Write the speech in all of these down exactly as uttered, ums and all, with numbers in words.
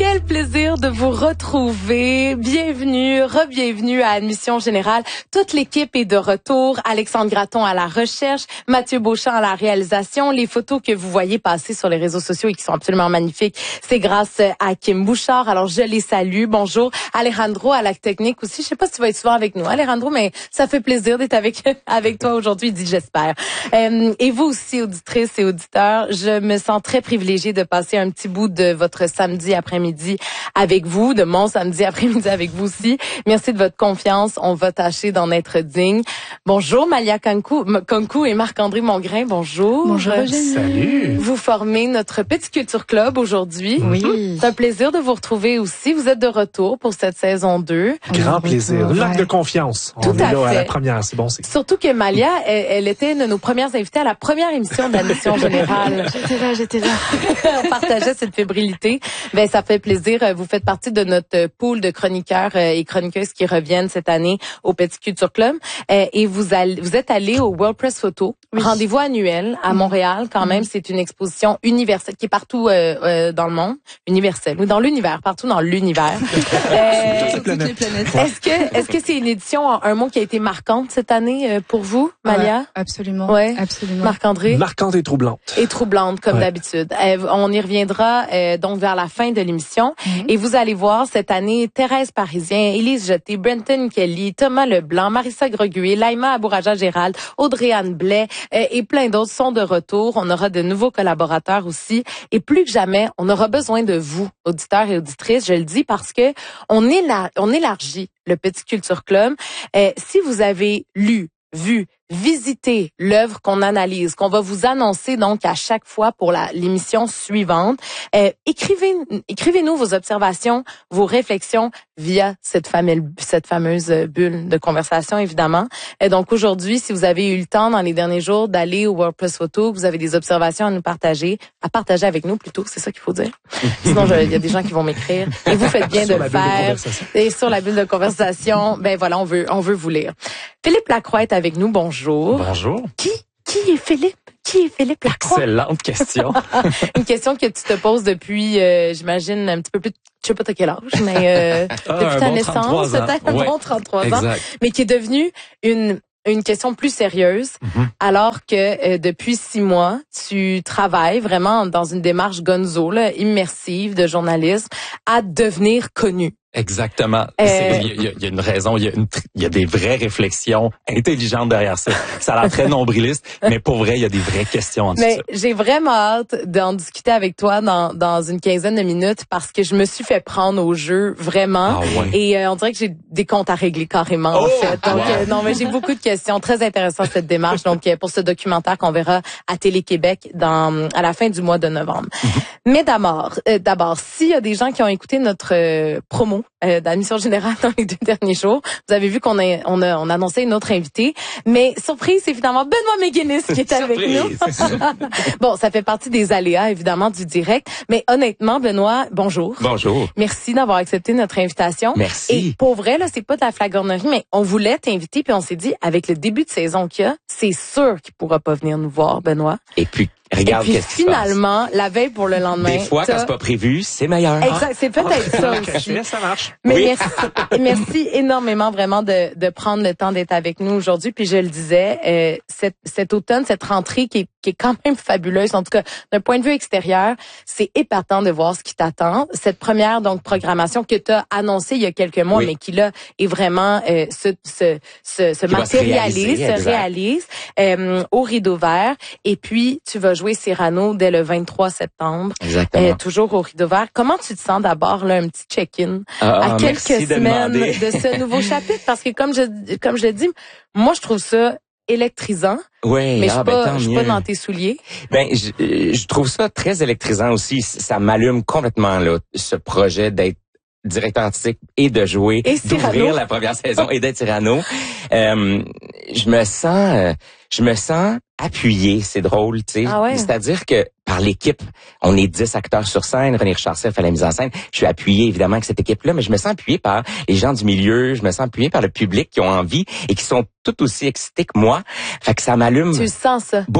Quel plaisir de vous retrouver. Bienvenue, re-bienvenue à Admission Générale. Toute l'équipe est de retour. Alexandre Gratton à la recherche, Mathieu Beauchamp à la réalisation. Les photos que vous voyez passer sur les réseaux sociaux et qui sont absolument magnifiques, c'est grâce à Kim Bouchard. Alors, je les salue. Bonjour. Alejandro à la technique aussi. Je sais pas si tu vas être souvent avec nous, Alejandro, mais ça fait plaisir d'être avec avec toi aujourd'hui, dit j'espère. Euh, et vous aussi, auditrices et auditeurs, je me sens très privilégiée de passer un petit bout de votre samedi après-midi avec vous, de mon samedi après-midi avec vous aussi. Merci de votre confiance. On va tâcher d'en être digne. Bonjour, Malia Kankou, Kankou et Marc-André Mongrain. Bonjour. Bonjour, Salut. Vous formez notre petit culture club aujourd'hui. Oui. C'est un plaisir de vous retrouver aussi. Vous êtes de retour pour cette saison deux. Grand plaisir. Ouais. L'acte de confiance. Tout On est à là fait. à la première. C'est bon, c'est Surtout que Malia, elle, elle était une de nos premières invitées à la première émission d'Admission Générale. J'étais là, j'étais là. On partageait cette fébrilité. Ben, ça fait plaisir. Vous faites partie de notre pool de chroniqueurs et chroniqueuses qui reviennent cette année au Petit Culture Club. Et vous allez, vous êtes allés au World Press Photo. Oui. Rendez-vous annuel à Montréal. Quand même, c'est une exposition universelle qui est partout euh, euh, dans le monde. Universelle. Ou dans l'univers. Partout dans l'univers. Euh, Toutes les planètes. est-ce que, est-ce que c'est une édition, un mot qui a été marquante cette année euh, pour vous, Malia? Ouais, absolument. Ouais. Absolument. Marc-André? marquante et troublante. Et troublante, comme Ouais. d'habitude. Euh, on y reviendra euh, donc vers la fin de l'émission. Mhm. Et vous allez voir cette année Thérèse Parisien, Élise Jeté, Brenton Kelly, Thomas Leblanc, Marissa Greguet, Laïma Abouraja-Gérald, Audrey-Anne Blais euh, et plein d'autres sont de retour. On aura de nouveaux collaborateurs aussi. Et plus que jamais, on aura besoin de vous, auditeurs et auditrices. Je le dis parce que on, éla- on élargit le Petit Culture Club. Euh, si vous avez lu, vu, visiter l'œuvre qu'on analyse, qu'on va vous annoncer donc à chaque fois pour la, l'émission suivante. Euh, écrivez, écrivez-nous vos observations, vos réflexions via cette fameuse, cette fameuse bulle de conversation, évidemment. Et donc aujourd'hui, si vous avez eu le temps dans les derniers jours d'aller au World Press Photo, que vous avez des observations à nous partager, à partager avec nous plutôt, c'est ça qu'il faut dire. Sinon, je- il y a des gens qui vont m'écrire. Et vous faites bien de Sur le la bulle de faire. conversation. Et sur la bulle de conversation, ben voilà, on veut, on veut vous lire. Philippe Lacroix est avec nous. Bonjour. Bonjour. Qui, qui est Philippe? Qui est Philippe Lacroix? Excellente question. Une question que tu te poses depuis, euh, j'imagine, un petit peu plus, je sais pas t'as quel âge, mais euh, Ah, depuis un ta bon naissance, trente-trois ans. peut-être un Ouais. bon trente-trois ans, Exact. mais qui est devenue une une question plus sérieuse, Mhm. alors que euh, depuis six mois, tu travailles vraiment dans une démarche gonzo, là, immersive de journalisme, à devenir connu. Exactement. Euh, C'est- Il y, a- il y a une raison, il y a, une tr- il y a des vraies réflexions intelligentes derrière ça. Ça a l'air très nombriliste, mais pour vrai, il y a des vraies questions en dessous de Mais ça. j'ai vraiment hâte d'en discuter avec toi dans, dans une quinzaine de minutes parce que je me suis fait prendre au jeu vraiment. Ah ouais. Et euh, on dirait que j'ai des comptes à régler carrément en Oh, fait. Donc wow. euh, non, mais j'ai beaucoup de questions très intéressantes cette démarche. Donc euh, pour ce documentaire qu'on verra à Télé-Québec dans à la fin du mois de novembre. Mais d'abord, euh, d'abord, s'il y a des gens qui ont écouté notre euh, promo euh, d'Admission Générale dans les deux derniers jours, vous avez vu qu'on a on a on a annoncé une autre invitée. Mais surprise, c'est finalement Benoît McGuinness qui est avec nous. Surprise. Bon, ça fait partie des aléas, évidemment, du direct. Mais honnêtement, Benoît, bonjour. Bonjour. Merci d'avoir accepté notre invitation. Merci. Et pour vrai, là, c'est pas de la flagornerie, mais on voulait t'inviter, puis on s'est dit, avec le début de saison qu'il y a, c'est sûr qu'il pourra pas venir nous voir, Benoît. Et puis, regarde Et puis qu'est-ce qui se passe. finalement, la veille pour le lendemain. Des fois, quand t'as- c'est pas prévu, c'est meilleur. Exact, c'est peut-être ça aussi. Caché, ça marche. Mais Oui. merci, merci énormément vraiment de, de prendre le temps d'être avec nous aujourd'hui. Puis je le disais, euh, cet, cet automne, cette rentrée qui est, qui est quand même fabuleuse, en tout cas d'un point de vue extérieur, c'est épatant de voir ce qui t'attend. Cette première donc programmation que tu as annoncée il y a quelques mois, Oui. mais qui là est vraiment euh, se, se, se, se Qui va se matérialise, réaliser, se exact. réalise euh, au Rideau Vert. Et puis tu vas jouer Cyrano dès le vingt-trois septembre. Exactement. Euh, toujours au Rideau Vert. Comment tu te sens d'abord, là, un petit check-in Ah, à quelques merci de semaines demander. de ce nouveau chapitre? Parce que comme je comme je le dis, moi, je trouve ça électrisant, Oui, mais je ah, suis ben, pas, tant je suis pas mieux. dans tes souliers. Ben, je, euh, je trouve ça très électrisant aussi. Ça m'allume complètement, là, ce projet d'être directeur artistique et de jouer, Et Cyrano. d'ouvrir la première saison et d'être Cyrano. Euh, je me sens, euh, je me sens appuyé, c'est drôle, tu sais. Ah ouais? C'est-à-dire que par l'équipe, on est dix acteurs sur scène, René Richardson fait la mise en scène. Je suis appuyé évidemment avec cette équipe-là, mais je me sens appuyé par les gens du milieu, je me sens appuyé par le public qui ont envie et qui sont tout aussi excités que moi. Fait que ça m'allume Tu le sens, ça? beaucoup.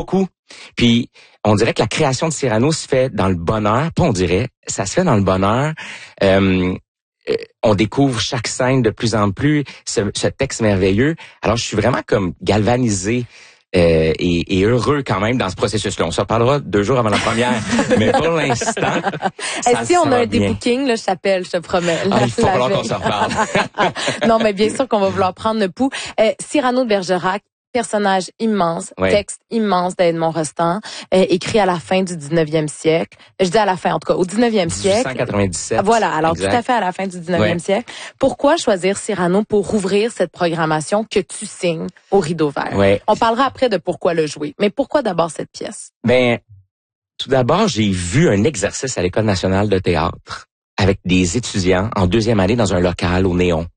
Puis, on dirait que la création de Cyrano se fait dans le bonheur. Pas on dirait, ça se fait dans le bonheur. Euh, euh, on découvre chaque scène de plus en plus, ce, ce texte merveilleux. Alors, je suis vraiment comme galvanisé euh, et, et heureux quand même dans ce processus-là. On s'en parlera deux jours avant la première, mais pour l'instant, Et si on a un des débookings, là, je t'appelle, je te promets. Ah, il faut La falloir qu'on veille. s'en reparle. Non, mais bien sûr qu'on va vouloir prendre le pouls. Euh, Cyrano de Bergerac, personnage immense, Ouais. texte immense d'Edmond Rostand, euh, écrit à la fin du dix-neuvième siècle. Je dis à la fin, en tout cas, au dix-neuvième siècle. dix-huit cent quatre-vingt-dix-sept. Voilà, alors exact. tout à fait à la fin du dix-neuvième Ouais. siècle. Pourquoi choisir Cyrano pour ouvrir cette programmation que tu signes au Rideau Vert? Ouais. On parlera après de pourquoi le jouer, mais pourquoi d'abord cette pièce? Ben, tout d'abord, j'ai vu un exercice à l'École nationale de théâtre avec des étudiants en deuxième année dans un local au Néon.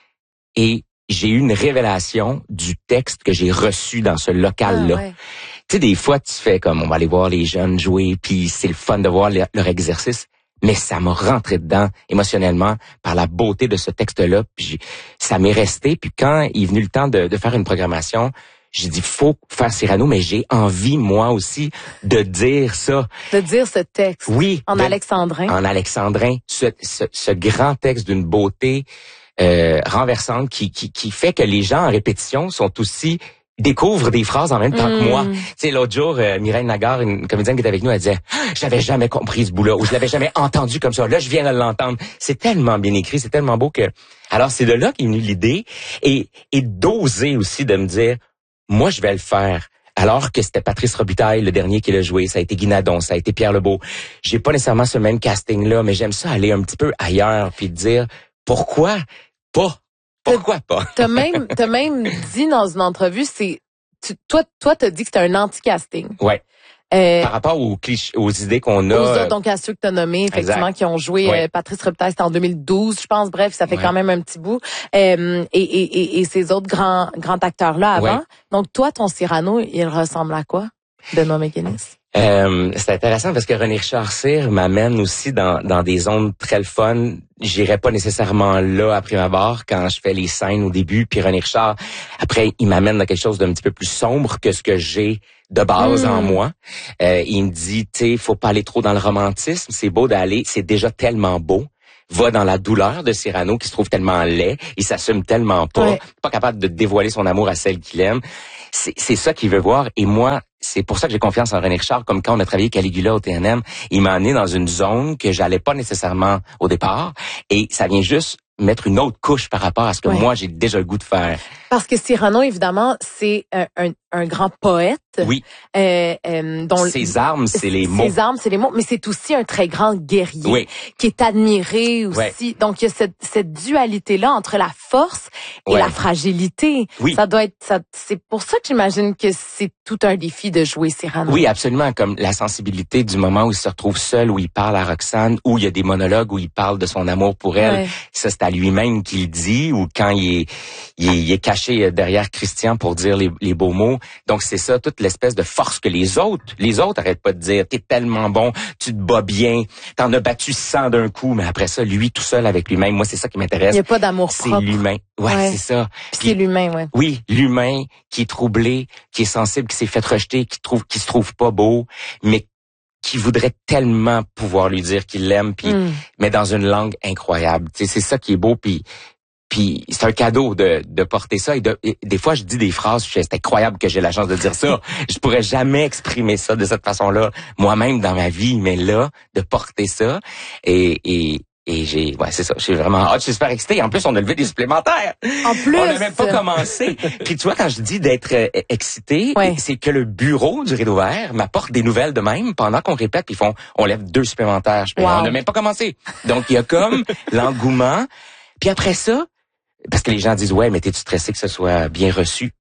Et j'ai eu une révélation du texte que j'ai reçu dans ce local-là. Ah, ouais. Tu sais, des fois, tu fais comme, on va aller voir les jeunes jouer, puis c'est le fun de voir le- leur exercice. Mais ça m'a rentré dedans émotionnellement par la beauté de ce texte-là. Puis j'ai- ça m'est resté. Puis quand il est venu le temps de, de faire une programmation, j'ai dit, faut faire Cyrano, mais j'ai envie, moi aussi, de dire ça. De dire ce texte Oui. en de- alexandrin. En alexandrin. Ce, ce, ce grand texte d'une beauté euh, renversante qui, qui, qui fait que les gens en répétition sont aussi découvrent des phrases en même temps que Mm. moi. Tu sais, l'autre jour, euh, Mireille Nagar, une comédienne qui était avec nous, elle disait « J'avais jamais compris ce bout-là » ou « Je l'avais jamais entendu comme ça. Là, je viens de l'entendre. » C'est tellement bien écrit, c'est tellement beau que... Alors, c'est de là qu'est venue l'idée et, et d'oser aussi de me dire « Moi, je vais le faire. » Alors que c'était Patrice Robitaille, le dernier qui l'a joué, ça a été Guy Nadon, ça a été Pierre Lebeau. J'ai pas nécessairement ce même casting-là, mais j'aime ça aller un petit peu ailleurs puis dire « Pourquoi pas? Pourquoi pas? » T'as même, t'as même dit dans une entrevue, c'est, tu, toi, toi, t'as dit que c'était un anti-casting. Ouais. Euh, Par rapport aux clichés, aux idées qu'on a. aux euh, autres, donc à ceux que t'as nommés, effectivement, exact. qui ont joué Ouais. euh, Patrice Robitaille, c'était en deux mille douze, je pense. Bref, ça fait Ouais. quand même un petit bout. Euh, et, et, et, et ces autres grands, grands acteurs-là avant. Ouais. Donc toi, ton Cyrano, il ressemble à quoi? Benoît McGinnis. Euh, c'est intéressant parce que René Richard Cyr m'amène aussi dans, dans des zones très le fun. J'irais pas nécessairement là à prime abord quand je fais les scènes au début. Puis René Richard, après, il m'amène dans quelque chose d'un petit peu plus sombre que ce que j'ai de base Mm. en moi. Euh, il me dit, tu sais, faut pas aller trop dans le romantisme. C'est beau d'aller, c'est déjà tellement beau. Va dans la douleur de Cyrano qui se trouve tellement laid. Il s'assume tellement pas. Ouais. Pas capable de dévoiler son amour à celle qu'il aime. C'est, c'est ça qu'il veut voir. Et moi, c'est pour ça que j'ai confiance en René Richard, comme quand on a travaillé Caligula au T N M. Il m'a amené dans une zone que j'allais pas nécessairement au départ. Et ça vient juste mettre une autre couche par rapport à ce que Ouais. moi, j'ai déjà le goût de faire. Parce que Cyrano, évidemment, c'est un, un, un grand poète. Oui. Euh, euh, dont Ses armes, c'est les mots. Ses armes, c'est les mots, mais c'est aussi un très grand guerrier Oui. qui est admiré aussi. Ouais. Donc il y a cette, cette dualité-là entre la force et Ouais. la fragilité. Oui. Ça doit être, ça, c'est pour ça que j'imagine que c'est tout un défi de jouer Cyrano. Oui, absolument. Comme la sensibilité du moment où il se retrouve seul, où il parle à Roxane, où il y a des monologues où il parle de son amour pour elle. Ouais. Ça, c'est à lui-même qu'il dit, ou quand il est, il est, il est caché derrière Christian pour dire les, les beaux mots. Donc, c'est ça, toute l'espèce de force que les autres, les autres arrêtent pas de dire. T'es tellement bon, tu te bats bien, t'en as battu cent d'un coup, mais après ça, lui, tout seul avec lui-même, moi, c'est ça qui Il m'intéresse. n'y a pas d'amour C'est propre. l'humain. Ouais, Ouais. c'est ça. Puis c'est l'humain, ouais. Oui, l'humain qui est troublé, qui est sensible, qui s'est fait rejeter, qui trouve, qui se trouve pas beau, mais qui voudrait tellement pouvoir lui dire qu'il l'aime, puis Mm. mais dans une langue incroyable. Tu sais, c'est ça qui est beau, puis puis c'est un cadeau de, de porter ça. Et, de, et des fois, je dis des phrases, je fais, c'est incroyable que j'ai la chance de dire ça. Je pourrais jamais exprimer ça de cette façon-là moi-même dans ma vie, mais là, de porter ça et et et j'ai, ouais, c'est ça. J'ai vraiment hâte. Je suis super excitée. En plus, on a levé des supplémentaires. En plus. On n'a même pas commencé. Puis tu vois, quand je dis d'être euh, excité, Ouais. c'est que le bureau du Rideau Vert m'apporte des nouvelles de même pendant qu'on répète, puis ils font, on lève deux supplémentaires. Je fais, Wow. on n'a même pas commencé. Donc, il y a comme l'engouement. Puis après ça, parce que les gens disent, ouais, mais t'es-tu stressé que ce soit bien reçu?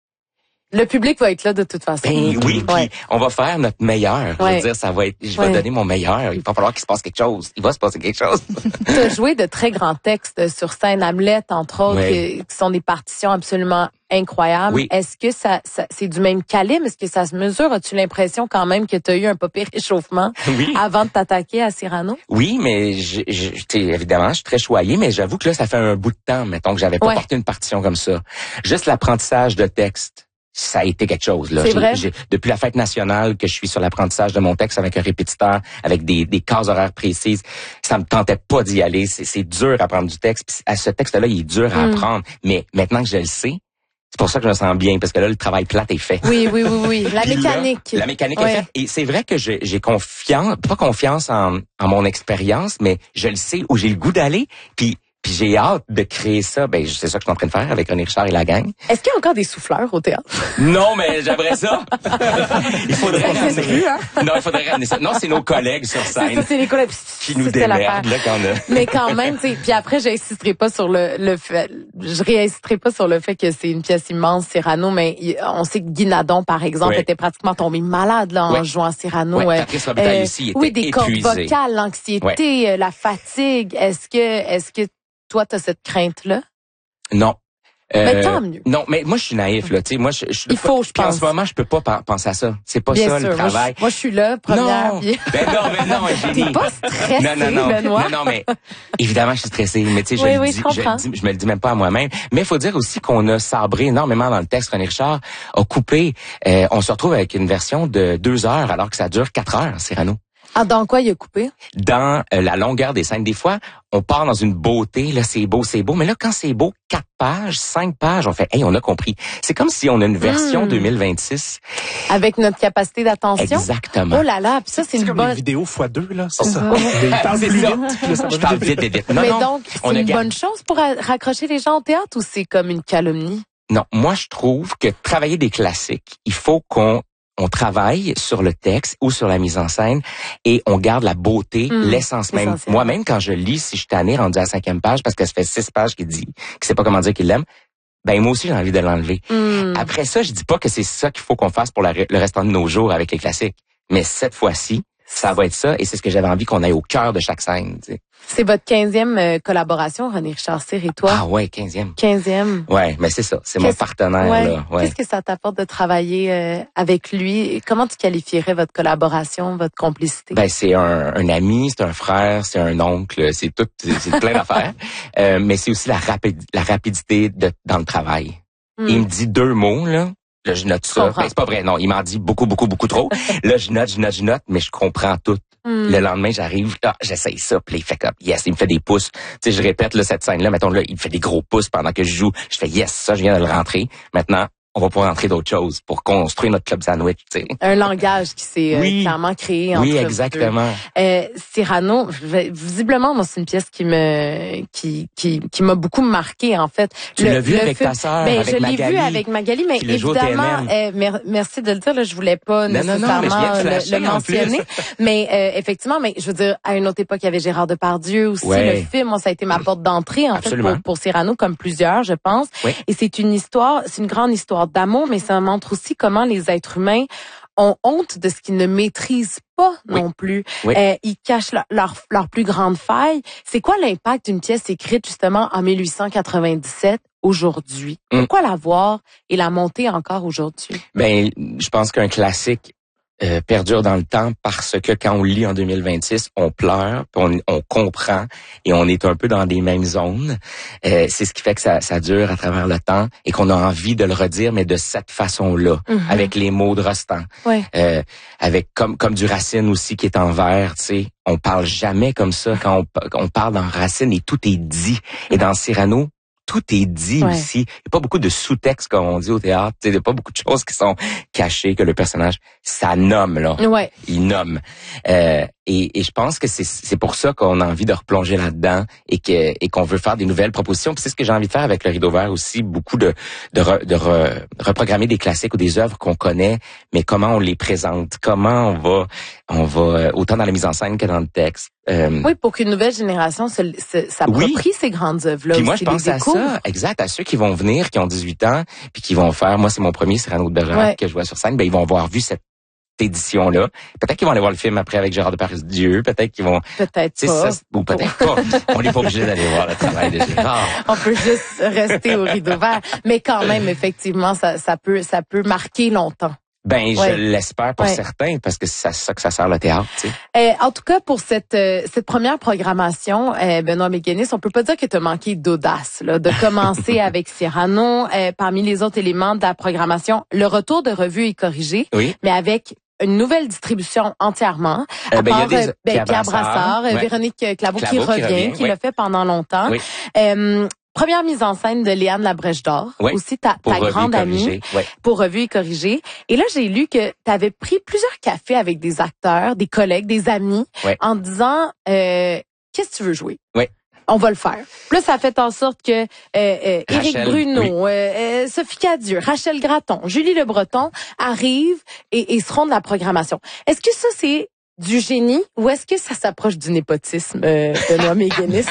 Le public va être là de toute façon. Ben oui, puis Ouais. on va faire notre meilleur. Je Ouais. veux dire, ça va être, je vais Ouais. donner mon meilleur. Il va falloir qu'il se passe quelque chose. Il va se passer quelque chose. Tu as joué de très grands textes sur scène, Hamlet, entre autres, Ouais. qui, qui sont des partitions absolument incroyables. Oui. Est-ce que ça, ça c'est du même calibre? Est-ce que ça se mesure? As-tu l'impression quand même que tu as eu un peu pire réchauffement Oui. avant de t'attaquer à Cyrano? Oui, mais je, je, tu sais, évidemment, je suis très choyé, mais j'avoue que là, ça fait un bout de temps, mettons, que j'avais pas Ouais. porté une partition comme ça. Juste l'apprentissage de texte. ça a été quelque chose, là. C'est J'ai- vrai? j'ai- depuis la fête nationale que je suis sur l'apprentissage de mon texte avec un répétiteur, avec des, des cases horaires précises, ça me tentait pas d'y aller. C'est, c'est dur à apprendre du texte. Puis à ce texte-là, il est dur à Mm. apprendre. Mais maintenant que je le sais, c'est pour ça que je me sens bien, parce que là, le travail plate est fait. Oui, oui, oui, oui. La Puis là, mécanique. la mécanique Ouais. est faite. Et c'est vrai que j'ai, j'ai confiance, pas confiance en, en mon expérience, mais je le sais où j'ai le goût d'aller. Puis, puis j'ai hâte de créer ça. Ben, c'est ça que je suis en train de faire avec René Richard et la gang. Est-ce qu'il y a encore des souffleurs au théâtre? Non, mais j'aimerais ça. il faudrait Ça existe ramener. plus, hein? Non, il faudrait ramener ça. Non, c'est nos collègues sur C'est ça, scène c'est les collègues. qui nous C'est l'affaire. démerdent, là, quand on a... Mais quand même, tu sais, puis après, j'insisterai pas sur le, le fait, je réinsisterai pas sur le fait que c'est une pièce immense, Cyrano, mais il- on sait que Guy Nadon, par exemple, Oui. était pratiquement tombé malade, là, en Oui. jouant Cyrano. Oui, euh, Patrice Robitaille euh, aussi, il oui, était des cordes épuisé. vocales, l'anxiété, euh, la fatigue. Est-ce que, est-ce que toi, t'as cette crainte-là? Non. Mais Euh, tant mieux. Non, mais moi, je suis naïf, là. Tu sais, moi, je, je, Il faut, je puis en pense. ce moment, je peux pas pen- penser à ça. C'est pas Bien ça, sûr. le Moi, je- travail. Moi, je suis là, première. Non. puis- Ben non, mais non, Eugénie. T'es pas stressé, Non, non, non. Benoît? Non, non, mais évidemment, je suis stressée. Mais tu sais, je Oui, le oui, dis, je je, comprends. le dis, je me le dis même pas à moi-même. Mais il faut dire aussi qu'on a sabré énormément dans le texte. René Richard a coupé. Euh, on se retrouve avec une version de deux heures alors que ça dure quatre heures, Cyrano. Ah, dans quoi il a coupé? Dans euh, la longueur des scènes, des fois, on part dans une beauté, là, c'est beau, c'est beau. Mais là, quand c'est beau, quatre pages, cinq pages, on fait, hey, on a compris. C'est comme si on a une version Mm. deux mille vingt-six. Avec notre capacité d'attention? Exactement. Oh là là, puis ça, c'est C'est une comme bonne... les vidéos fois deux, là, c'est Oh. ça. Mais ils parlent C'est plus ça. vite, puis là, ça va Je parle vite. vite, vite, vite. Non, Mais non, donc, on c'est a une gardé- bonne chose pour ra- raccrocher les gens au théâtre ou c'est comme une calomnie? Non, moi, je trouve que travailler des classiques, il faut qu'on on travaille sur le texte ou sur la mise en scène et on garde la beauté, Mm, l'essence même. essentiel. Moi-même, quand je lis, si je suis tanné rendu à la cinquième page parce que ça fait six pages qu'il dit, qu'il sait pas comment dire qu'il l'aime, ben moi aussi, j'ai envie de l'enlever. Hmm. Après ça, je dis pas que c'est ça qu'il faut qu'on fasse pour la- le restant de nos jours avec les classiques. Mais cette fois-ci, ça va être ça et c'est ce que j'avais envie qu'on aille au cœur de chaque scène. Tu sais. C'est votre quinzième euh, collaboration, René Richard Cyr et toi? Ah ouais, quinzième. Quinzième. Ouais, mais c'est ça. C'est mon Qu'est-ce- partenaire, Ouais. là. Ouais. Qu'est-ce que ça t'apporte de travailler euh, avec lui? Et comment tu qualifierais votre collaboration, votre complicité? Ben c'est un, un ami, c'est un frère, c'est un oncle, c'est tout, c'est, c'est plein d'affaires. Euh, mais c'est aussi la, rapide, la rapidité de, dans le travail. Hmm. Il me dit deux mots là, là je note Je ça. comprends. Ben, c'est pas vrai, non, il m'en dit beaucoup, beaucoup, beaucoup trop. Là je note, je note, je note, mais je comprends tout. Hmm. Le lendemain, j'arrive, ah, j'essaye ça, puis là, il fait comme, yes, il me fait des pouces. Tu sais, je répète là, cette scène-là, mettons là, il me fait des gros pouces pendant que je joue. Je fais yes, ça, je viens de le rentrer. Maintenant, on va pouvoir rentrer d'autres choses pour construire notre club sandwich, tu sais. Un langage qui s'est euh, Oui. clairement créé entre Oui, vous deux. exactement. Euh, Cyrano, v- visiblement, moi, c'est une pièce qui me, qui, qui, qui m'a beaucoup marqué, en fait. Tu l'as vu avec film- ta sœur, ben, avec je l'ai Magali, vu avec Magali, mais qui le joue au évidemment, T N euh, mer- merci de le dire, là, je voulais pas Non, non, non, nécessairement mais je viens de le- flasher, le, en plus. mentionner. Mais euh, effectivement, mais je veux dire, à une autre époque, il y avait Gérard Depardieu aussi. Ouais. Le film, moi, ça a été ma porte d'entrée, en Absolument. fait, pour, pour Cyrano, comme plusieurs, je pense. Oui. Et c'est une histoire, c'est une grande histoire d'amour, mais ça montre aussi comment les êtres humains ont honte de ce qu'ils ne maîtrisent pas Oui. non plus. Oui. Euh, ils cachent leur, leur, leur plus grande faille. C'est quoi l'impact d'une pièce écrite justement en mille huit cent quatre-vingt-dix-sept aujourd'hui? Mm. Pourquoi la voir et la monter encore aujourd'hui? Ben, je pense qu'un classique euh, perdure dans le temps parce que quand on le lit en deux mille vingt-six, on pleure, puis on, on comprend et on est un peu dans des mêmes zones. Euh, c'est ce qui fait que ça, ça dure à travers le temps et qu'on a envie de le redire, mais de cette façon-là, Mhm. avec les mots de Rostand, Ouais. euh, avec comme comme du Racine aussi qui est en vers, tu sais. On parle jamais comme ça quand on, on parle dans Racine et tout est dit. Et dans Cyrano, tout est dit Ouais. aussi. Il n'y a pas beaucoup de sous-textes, comme on dit au théâtre. Il n'y a pas beaucoup de choses qui sont cachées, que le personnage, ça nomme, là. Ouais. Il nomme. Euh, et, et je pense que c'est, c'est pour ça qu'on a envie de replonger là-dedans et que et qu'on veut faire des nouvelles propositions. Puis c'est ce que j'ai envie de faire avec le Rideau Vert aussi, beaucoup de de, re, de re, reprogrammer des classiques ou des œuvres qu'on connaît, mais comment on les présente, comment on va on va euh, autant dans la mise en scène que dans le texte. Euh, Oui, pour qu'une nouvelle génération se, se, s'approprie ces grandes œuvres-là. Puis moi, aussi, je pense les à découvre. ça, exact, à ceux qui vont venir, qui ont dix-huit ans, puis qui vont faire, moi, c'est mon premier Cyrano de Bergerac Ouais. que je vois sur scène, ben ils vont avoir vu cette édition-là. Peut-être qu'ils vont aller voir le film après avec Gérard Depardieu, peut-être qu'ils vont, Peut-être tu sais, pas. ça, ou peut-être pas. On n'est pas obligé d'aller voir le travail de Gérard. On peut juste rester au Rideau Vert. Mais quand même, effectivement, ça, ça peut, ça peut marquer longtemps. Ben, Ouais. je l'espère pour Ouais. certains, parce que c'est à ça que ça sert le théâtre, tu sais. Euh, en tout cas, pour cette euh, cette première programmation, euh, Benoît Méguenis, on peut pas dire que tu as manqué d'audace, là, de commencer avec Cyrano. Euh, parmi les autres éléments de la programmation, le retour de Revue et Corrigé, Oui. mais avec une nouvelle distribution entièrement. Euh, À ben, il y a part, des- euh, ben, Pierre Pierre Brassard, Brassard, euh, ouais. Véronique Claveau, qui Claveau qui revient, revient, qui oui. l'a fait pendant longtemps. Oui. Euh, première mise en scène de Léane Labrèche d'Or, Oui. aussi ta, Pour ta Revue et grande amie, Corrigé, ouais. pour Revue et Corrigé. Et là, j'ai lu que tu avais pris plusieurs cafés avec des acteurs, des collègues, des amis, Ouais. en disant euh, qu'est-ce que tu veux jouer? Ouais. On va le faire. Puis là, ça a fait en sorte que euh, euh, Éric Rachel, Bruno, oui. euh, euh, Sophie Cadieux, Rachel Gratton, Julie Le Breton arrivent et, et seront de la programmation. Est-ce que ça, c'est du génie ou est-ce que ça s'approche du népotisme, euh, Benoît Méguenis?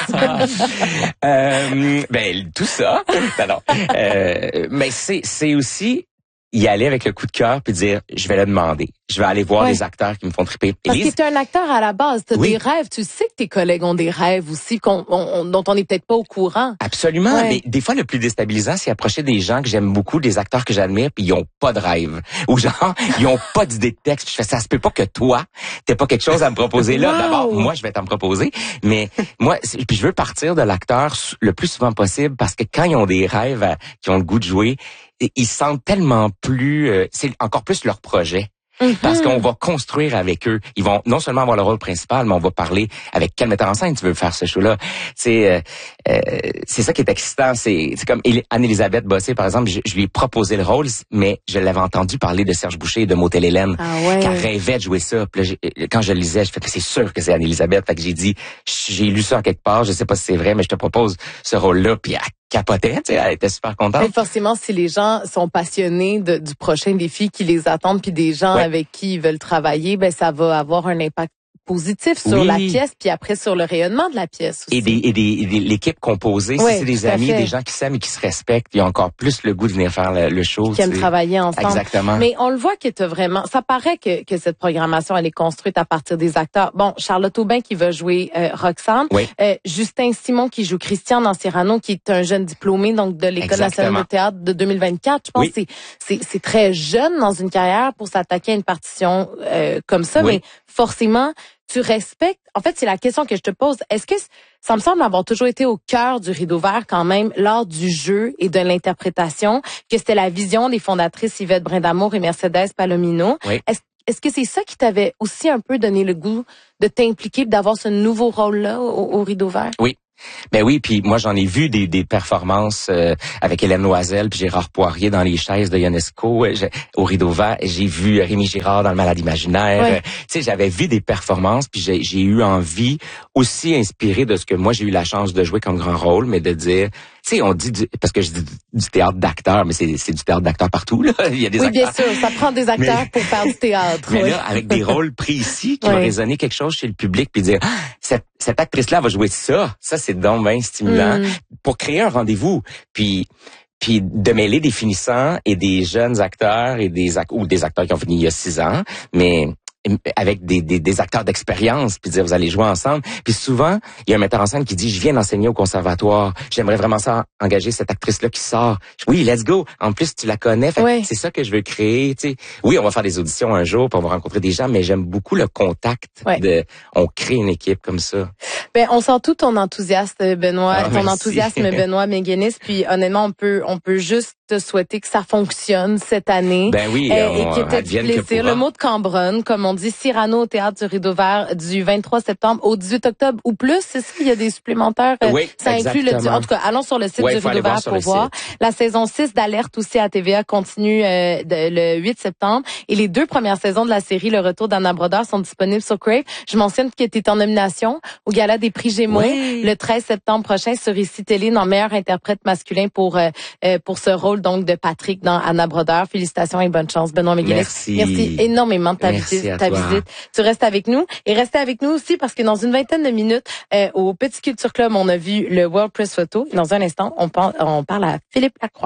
euh, ben, tout ça. Alors, euh, mais c'est, c'est aussi y aller avec le coup de cœur puis dire, je vais le demander. Je vais aller voir Ouais. les acteurs qui me font triper. Parce que Élise, t'es un acteur à la base, t'as Oui. des rêves, tu sais que tes collègues ont des rêves aussi qu'on, on- on- dont on n'est peut-être pas au courant. absolument. Ouais. Mais des fois, le plus déstabilisant, c'est approcher des gens que j'aime beaucoup, des acteurs que j'admire, puis ils ont pas de rêve. Ou genre, ils ont pas d'idée de texte. Je fais, ça se peut pas que toi, t'aies pas quelque chose à me proposer là. Wow. D'abord, moi, je vais t'en proposer. Mais moi, c'est- puis je veux partir de l'acteur s- le plus souvent possible parce que quand ils ont des rêves, à- qui ont le goût de jouer, i- ils se sentent tellement plus, euh, c'est encore plus leur projet. Parce qu'on va construire avec eux. Ils vont non seulement avoir le rôle principal, mais on va parler avec quel metteur en scène tu veux faire ce show-là. C'est euh, euh, c'est ça qui est excitant. C'est c'est comme Éli- Anne-Élisabeth Bossé, par exemple, je, je lui ai proposé le rôle, mais je l'avais entendu parler de Serge Boucher et de Motel Hélène. Ah ouais. Qu'elle rêvait de jouer ça. Puis là, j'ai- quand je le lisais, je fais, c'est sûr que c'est Anne-Élisabeth. Fait que j'ai dit, j'ai lu ça en quelque part, je sais pas si c'est vrai, mais je te propose ce rôle-là. Puis elle capotait, tu sais, elle était super contente. Mais forcément, si les gens sont passionnés de- du prochain défi qui les attendent, puis des gens Ouais. avec qui ils veulent travailler, ben ça va avoir un impact positif sur Oui. la pièce, puis après sur le rayonnement de la pièce aussi. Et des, et des, et des- l'équipe composée, Oui, si c'est des tout à amis, fait. des gens qui s'aiment et qui se respectent, ils ont encore plus le goût de venir faire le, le show. qui aiment tu sais. travailler ensemble. Exactement. Mais on le voit que tu vraiment, ça paraît que, que cette programmation elle est construite à partir des acteurs. Bon, Charlotte Aubin qui va jouer euh, Roxane, Oui. euh, Justin Simon qui joue Christian dans Cyrano, qui est un jeune diplômé donc de l'École nationale Exactement. de théâtre de deux mille vingt-quatre. Je pense Oui. que c'est c'est c'est très jeune dans une carrière pour s'attaquer à une partition euh, comme ça, Oui. mais forcément tu respectes. En fait, c'est la question que je te pose. Est-ce que c- ça me semble avoir toujours été au cœur du Rideau Vert quand même lors du jeu et de l'interprétation que c'était la vision des fondatrices Yvette Brindamour et Mercedes Palomino. Oui. Est-ce est-ce que c'est ça qui t'avait aussi un peu donné le goût de t'impliquer, d'avoir ce nouveau rôle-là au, au Rideau Vert? Ben oui, puis moi j'en ai vu des, des performances euh, avec Hélène Loisel puis Gérard Poirier dans les chaises de Ionesco, euh, j'ai- au Rideau Vert. J'ai vu Rémi Girard dans Le Malade imaginaire. Ouais. Euh, tu sais, j'avais vu des performances puis j'ai, j'ai eu envie, aussi inspiré de ce que moi j'ai eu la chance de jouer comme grand rôle, mais de dire, tu sais, on dit du, parce que je dis du, du théâtre d'acteur, mais c'est, c'est du théâtre d'acteur partout là. Il y a des Oui, acteurs. bien sûr, ça prend des acteurs Mais- pour faire du théâtre. Mais oui. là, avec des rôles précis qui Ouais. vont résonner quelque chose chez le public, puis dire, ah, cette, cette actrice-là va jouer ça. Ça, c'est donc bien stimulant. Mm. Pour créer un rendez-vous. Puis, puis de mêler des finissants et des jeunes acteurs et des ac- ou des acteurs qui ont fini il y a six ans, mais avec des, des, des acteurs d'expérience, puis dire vous allez jouer ensemble. Puis souvent, il y a un metteur en scène qui dit je viens d'enseigner au conservatoire, j'aimerais vraiment ça engager cette actrice-là qui sort. Oui, let's go. En plus, tu la connais, fait que Ouais. c'est ça que je veux créer. Tu sais. Oui, on va faire des auditions un jour, puis on va rencontrer des gens, mais j'aime beaucoup le contact. Ouais. De, on crée une équipe comme ça. Ben, on sent tout ton enthousiasme, Benoît, Ah, ton merci. enthousiasme, Benoît Méguenis. Puis honnêtement, on peut, on peut juste te souhaiter que ça fonctionne cette année. Ben oui, Euh, on, et que t'aies du advienne que plaisir. pourra. Le mot de Cambronne, comme on dit, Cyrano au Théâtre du Rideau Vert du vingt-trois septembre au dix-huit octobre ou plus. C'est ça, il y a des supplémentaires. euh, Oui, ça inclut le, exactement. en tout cas, allons sur le site Ouais, du faut Rideau aller voir Vert sur pour le voir. site. La saison six d'Alerte aussi à T V A continue euh, de- le huit septembre. Et les deux premières saisons de la série Le Retour d'Anna Brodeur sont disponibles sur Crave. Je mentionne que tu es en nomination au Gala des prix Gémeaux Oui. le treize septembre prochain sur Ici Télé dans meilleur interprète masculin pour euh, euh, pour ce rôle donc de Patrick dans Anna Brodeur. Félicitations et bonne chance, Benoît Méguinnès. Merci. Merci énormément de ta Merci visite. à Ta toi. visite. Tu restes avec nous et restez avec nous aussi parce que dans une vingtaine de minutes euh, au Petit Culture Club, on a vu le World Press Photo. Dans un instant, on parle, on parle à Philippe Lacroix.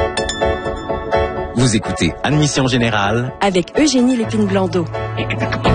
Vous écoutez Admission Générale Avec Eugénie Lépine-Blondeau.